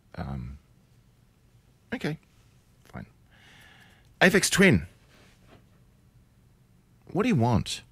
Okay, fine. Aphex Twin. What do you want?